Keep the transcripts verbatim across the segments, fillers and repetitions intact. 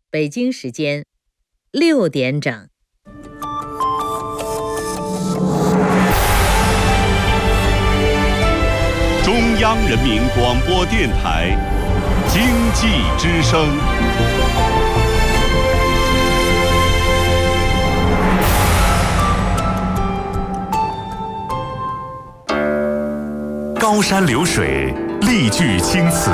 北京时间六点整。 中央人民广播电台经济之声。高山流水，丽句青词，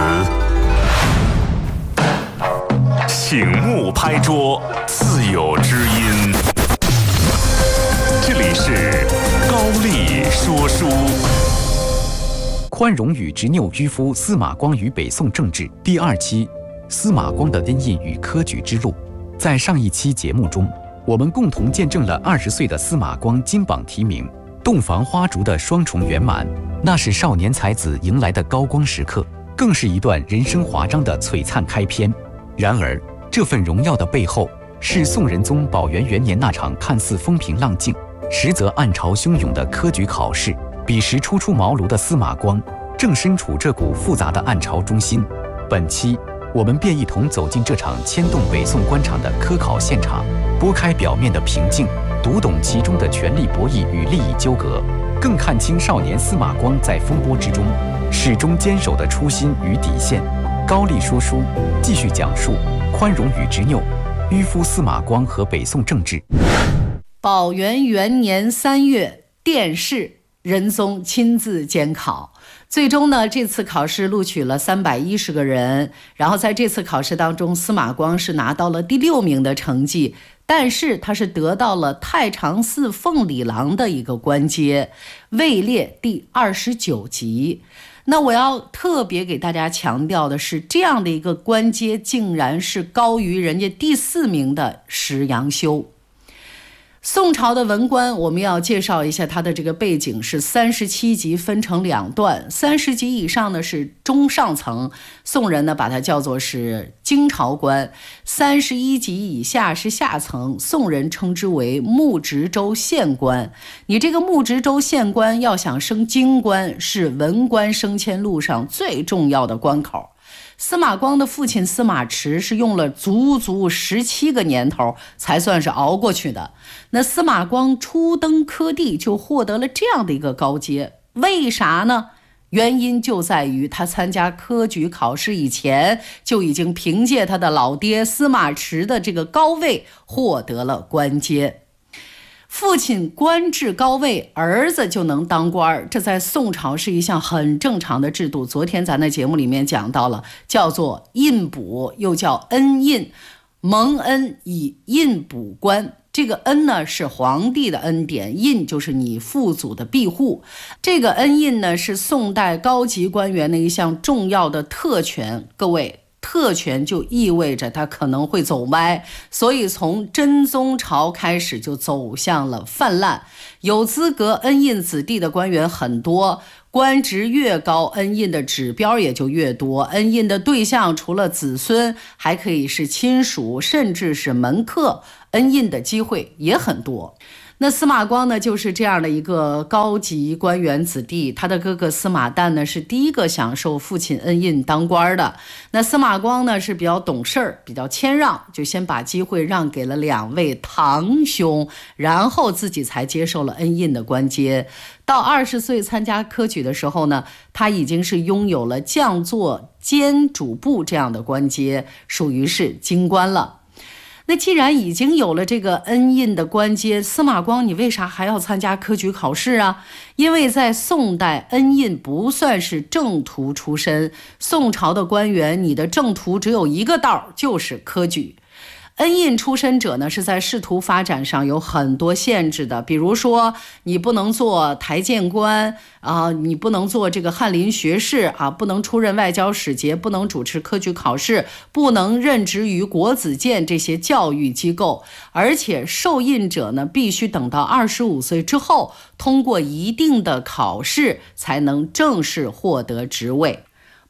醒目拍桌，自有知音。这里是高丽说书。 宽容与执拗迂夫司马光与北宋政治第二期，司马光的恩印与科举之路。在上一期节目中，我们共同见证了二十岁的司马光金榜题名、洞房花烛的双重圆满，那是少年才子迎来的高光时刻，更是一段人生华章的璀璨开篇。然而，这份荣耀的背后，是宋仁宗宝元元年那场看似风平浪静，实则暗潮汹涌的科举考试。彼时初出茅庐的司马光，正身处这股复杂的暗潮中心。本期我们便一同走进这场牵动北宋官场的科考现场，拨开表面的平静，读懂其中的权力博弈与利益纠葛，更看清少年司马光在风波之中始终坚守的初心与底线。高丽说书继续讲述宽容与执拗，迂夫司马光和北宋政治。 宝元元年三月，殿试，仁宗亲自监考。最终呢，这次考试录取了三百一十个人，然后在这次考试当中，司马光是拿到了第六名的成绩，但是他是得到了太常寺奉礼郎的一个官阶，位列第二十九级。那我要特别给大家强调的是，这样的一个官阶竟然是高于人家第四名的石杨修。宋朝的文官，我们要介绍一下他的这个背景，是三十七级分成两段，三十级以上呢是中上层，宋人呢把它叫做是京朝官，三十一级以下是下层，宋人称之为牧直州县官。你这个牧直州县官要想升京官，是文官升迁路上最重要的关口。司马光的父亲司马池是用了足足十七个年头才算是熬过去的。那司马光初登科第就获得了这样的一个高阶，为啥呢？原因就在于他参加科举考试以前就已经凭借他的老爹司马池的这个高位获得了官阶。父亲官至高位，儿子就能当官，这在宋朝是一项很正常的制度。昨天咱的节目里面讲到了，叫做印补，又叫恩印，蒙恩以印补官。这个恩呢是皇帝的恩典，印就是你父祖的庇护。这个恩印呢是宋代高级官员的一项重要的特权。各位，特权就意味着它可能会走歪，所以从真宗朝开始就走向了泛滥。有资格恩印子弟的官员很多，官职越高，恩印的指标也就越多。恩印的对象除了子孙，还可以是亲属，甚至是门客，恩印的机会也很多。那司马光呢，就是这样的一个高级官员子弟，他的哥哥司马旦呢是第一个享受父亲恩印当官的。那司马光呢是比较懂事儿，比较谦让，就先把机会让给了两位堂兄，然后自己才接受了恩印的官阶。到二十岁参加科举的时候呢，他已经是拥有了将作监主簿这样的官阶，属于是京官了。那既然已经有了这个恩印的官阶，司马光你为啥还要参加科举考试啊？因为在宋代，恩印不算是正途出身，宋朝的官员你的正途只有一个道，就是科举。恩印出身者呢，是在仕途发展上有很多限制的，比如说你不能做台谏官啊，你不能做这个翰林学士啊，不能出任外交使节，不能主持科举考试，不能任职于国子监这些教育机构，而且受印者呢，必须等到二十五岁之后，通过一定的考试才能正式获得职位。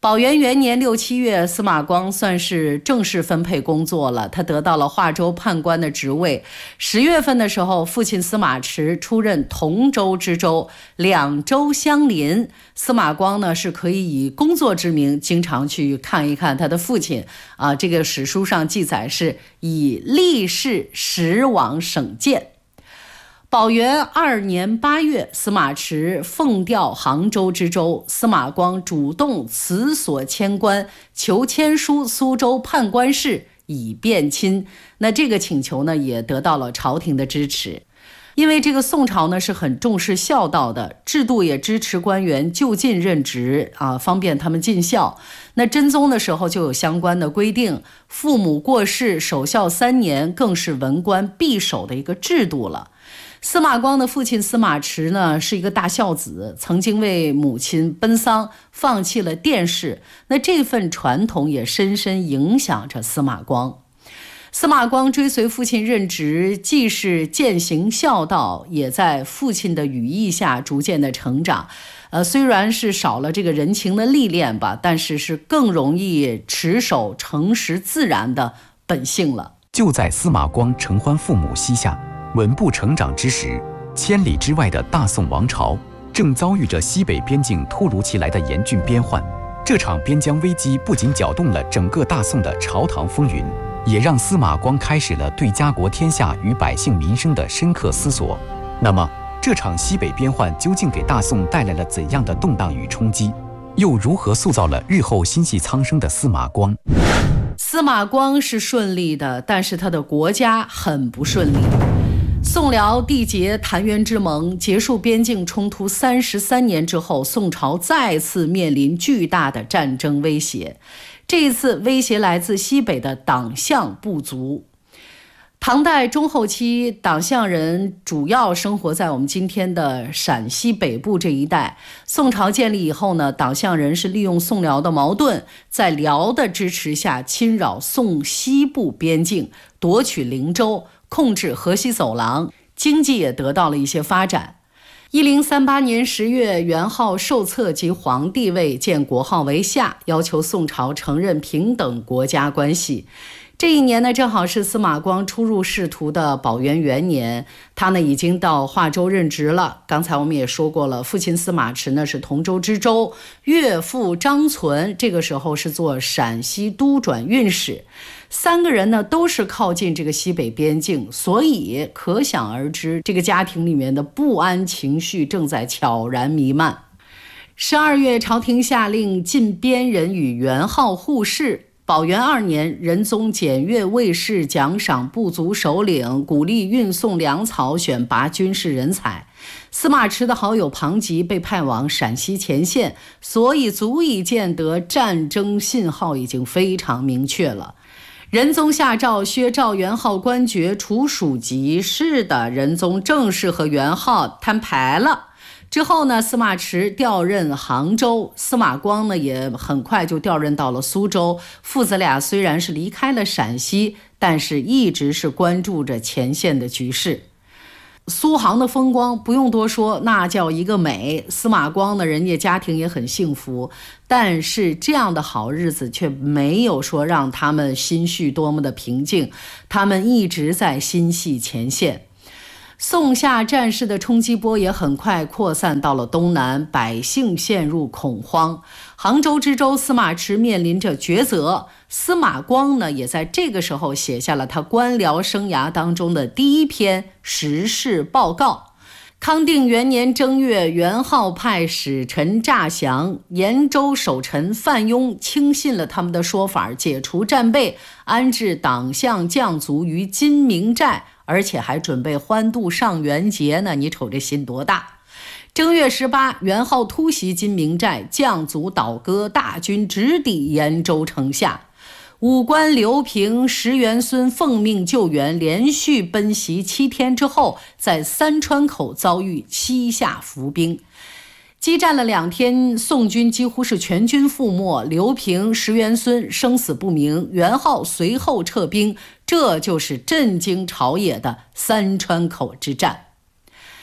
宝元元年六七月，司马光算是正式分配工作了，他得到了华州判官的职位。十月份的时候，父亲司马池出任同州知州，两州相邻。司马光呢是可以以工作之名经常去看一看他的父亲啊。这个史书上记载是以力士时往省见。宝元二年八月，司马池奉调杭州知州，司马光主动辞所迁官，求迁书苏州判官事，以便亲。那这个请求呢，也得到了朝廷的支持。因为这个宋朝呢是很重视孝道的，制度也支持官员就近任职啊，方便他们尽孝。那真宗的时候就有相关的规定，父母过世守孝三年，更是文官必守的一个制度了。司马光的父亲司马池呢是一个大孝子，曾经为母亲奔丧，放弃了殿试。那这份传统也深深影响着司马光。司马光追随父亲任职，既是践行孝道，也在父亲的羽翼下逐渐的成长。呃，虽然是少了这个人情的历练吧，但是是更容易持守诚实自然的本性了。 就在司马光承欢父母膝下，稳步成长之时，千里之外的大宋王朝正遭遇着西北边境突如其来的严峻边患。这场边疆危机不仅搅动了整个大宋的朝堂风云，也让司马光开始了对家国天下与百姓民生的深刻思索。那么，这场西北边患究竟给大宋带来了怎样的动荡与冲击？又如何塑造了日后心系苍生的司马光？ 司马光是顺利的，但是他的国家很不顺利。宋辽缔结澶渊之盟，结束边境冲突三十三年之后，宋朝再次面临巨大的战争威胁。这一次威胁来自西北的党项部族。唐代中后期，党项人主要生活在我们今天的陕西北部这一带。宋朝建立以后呢，党项人是利用宋辽的矛盾，在辽的支持下侵扰宋西部边境，夺取灵州，控制河西走廊，经济也得到了一些发展。一零三八年十月，元昊受册即皇帝位，建国号为夏，要求宋朝承认平等国家关系。这一年呢，正好是司马光出入仕途的宝元元年，他呢已经到华州任职了。刚才我们也说过了，父亲司马池呢是同州知州，岳父张存这个时候是做陕西都转运使，三个人呢都是靠近这个西北边境，所以可想而知，这个家庭里面的不安情绪正在悄然弥漫。十二月，朝廷下令禁边人与元昊互市。宝元二年，仁宗检阅卫士，奖赏部族首领，鼓励运送粮草，选拔军事人才。司马池的好友庞吉被派往陕西前线，所以足以见得战争信号已经非常明确了。仁宗下诏削赵元昊官爵，除属籍。是的，仁宗正式和元昊摊牌了。之后呢，司马池调任杭州，司马光呢也很快就调任到了苏州。父子俩虽然是离开了陕西，但是一直是关注着前线的局势。苏杭的风光不用多说，那叫一个美。司马光呢，人家家庭也很幸福，但是这样的好日子却没有说让他们心绪多么的平静，他们一直在心系前线。宋夏战事的冲击波也很快扩散到了东南，百姓陷入恐慌。杭州知州司马池面临着抉择，司马光呢，也在这个时候写下了他官僚生涯当中的第一篇时事报告。康定元年正月，元昊派使臣诈降，延州守臣范雍轻信了他们的说法，解除战备，安置党项将卒于金明寨，而且还准备欢度上元节呢，你瞅这心多大。正月十八，元昊突袭金明寨，将卒倒戈，大军直抵延州城下。武官刘平、石元孙奉命救援，连续奔袭七天之后，在三川口遭遇西夏伏兵。激战了两天，宋军几乎是全军覆没，刘平、石元孙生死不明，元昊随后撤兵，这就是震惊朝野的三川口之战。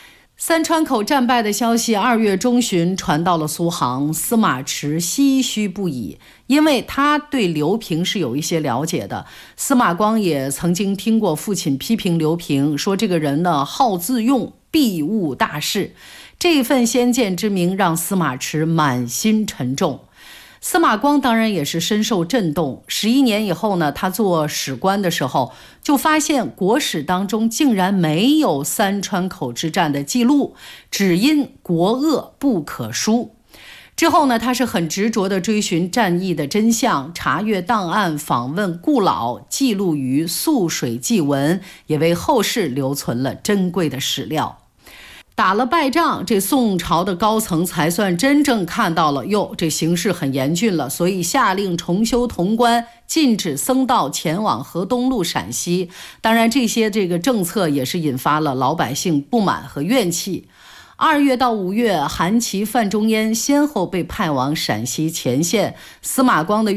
三川口战败的消息二月中旬传到了苏杭，司马池唏嘘不已，因为他对刘平是有一些了解的。司马光也曾经听过父亲批评刘平，说这个人呢好自用，必误大事。这份先见之明让司马池满心沉重。司马光当然也是深受震动。十一年以后呢，他做史官的时候，就发现国史当中竟然没有三川口之战的记录，只因国恶不可书。之后呢，他是很执着地追寻战役的真相，查阅档案，访问故老，记录于《涑水记文》，也为后世留存了珍贵的史料。打了败仗，这宋朝的高层才算真正看到了，哟，这形势很严峻了，所以下令重修潼关，禁止僧道前往河东路陕西。当然，这些这个政策也是引发了老百姓不满和怨气。二月到五月，韩琦、范仲淹先后被派往陕西前线，司马光的